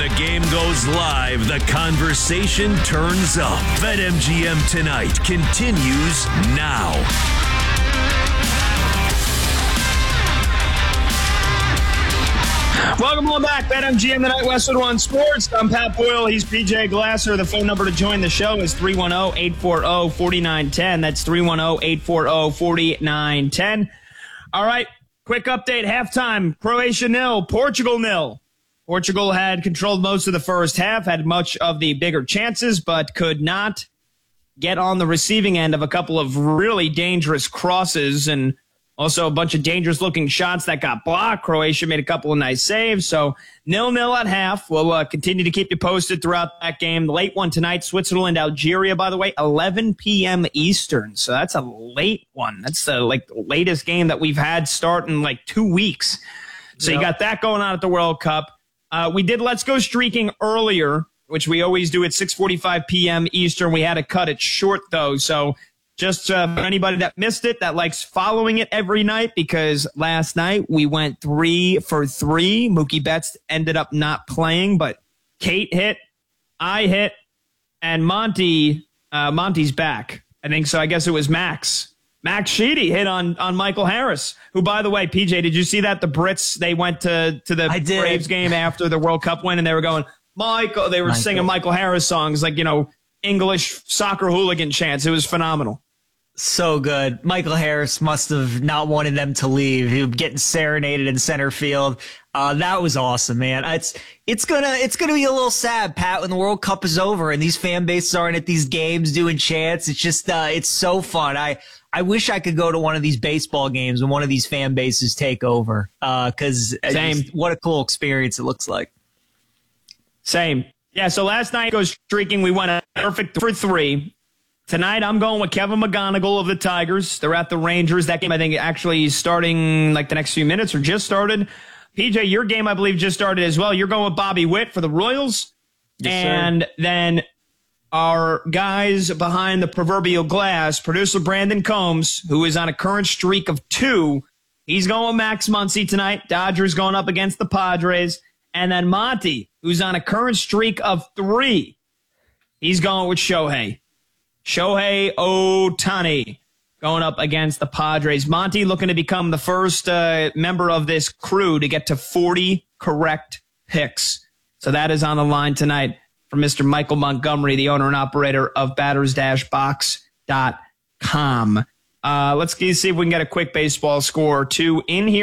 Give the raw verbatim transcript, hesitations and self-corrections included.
the game goes live, the conversation turns up. BetMGM Tonight continues now. Welcome on back, BetMGM Tonight, Westwood One Sports. I'm Pat Boyle. He's P J Glasser. The phone number to join the show is three one zero, eight four zero, four nine one zero. That's three one zero, eight four zero, four nine one zero. All right, quick update. Halftime, Croatia nil, Portugal nil. Portugal had controlled most of the first half, had much of the bigger chances, but could not get on the receiving end of a couple of really dangerous crosses and also a bunch of dangerous-looking shots that got blocked. Croatia made a couple of nice saves. So nil-nil at half. We'll uh, continue to keep you posted throughout that game. The late one tonight, Switzerland, Algeria, by the way, eleven p.m. Eastern. So that's a late one. That's the like latest game that we've had start in like two weeks. So yep. You got that going on at the World Cup. Uh, we did Let's Go Streaking earlier, which we always do at six forty-five p.m. Eastern. We had to cut it short, though. So just uh, for anybody that missed it, that likes following it every night, because last night we went three for three. Mookie Betts ended up not playing, but Kate hit, I hit, and Monty, uh, Monty's back. I think so. I guess it was Max. Max Sheedy hit on, on Michael Harris, who, by the way, P J, did you see that? The Brits, they went to, to the Braves game after the World Cup win, and they were going, Michael, they were Michael. singing Michael Harris songs, like, you know, English soccer hooligan chants. It was phenomenal. So good. Michael Harris must have not wanted them to leave. He was getting serenaded in center field. Uh, that was awesome, man. It's it's gonna it's gonna be a little sad, Pat, when the World Cup is over and these fan bases aren't at these games doing chants. It's just uh, it's so fun. I I wish I could go to one of these baseball games when one of these fan bases take over. Uh, because what a cool experience it looks like. Same. Yeah. So last night goes streaking. We went a perfect for three. Tonight, I'm going with Kevin McGonigal of the Tigers. They're at the Rangers. That game, I think, actually starting like the next few minutes or just started. P J, your game, I believe, just started as well. You're going with Bobby Witt for the Royals. Yes, and sir. Then our guys behind the proverbial glass, producer Brandon Combs, who is on a current streak of two. He's going with Max Muncy tonight. Dodgers going up against the Padres. And then Monty, who's on a current streak of three. He's going with Shohei. Shohei Ohtani going up against the Padres. Monty looking to become the first uh, member of this crew to get to forty correct picks. So that is on the line tonight from Mister Michael Montgomery, the owner and operator of batters box dot com. Uh, let's see if we can get a quick baseball score or two in here.